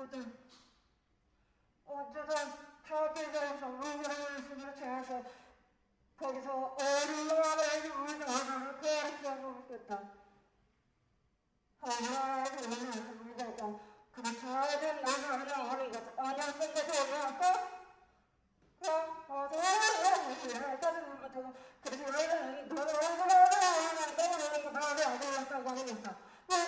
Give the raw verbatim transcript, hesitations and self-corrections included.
모든 언제든 파괴자에서 의견을 있음을 제해서 거기서 어린아이의 의견을 가르치고 있겠다. 어린아이의 의견을 믿었다. 그렇지 않은 의견을 어리겠다. 아니야, 끝내서 오면 할까? 그럼 어서 오래. 그래서